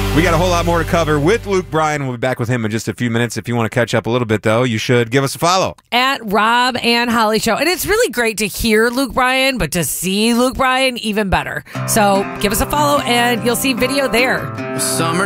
We got a whole lot more to cover with Luke Bryan. We'll be back with him in just a few minutes. If you want to catch up a little bit, though, you should give us a follow. At Rob and Holly Show. And it's really great to hear Luke Bryan, but to see Luke Bryan, even better. So give us a follow, and you'll see video there. Summer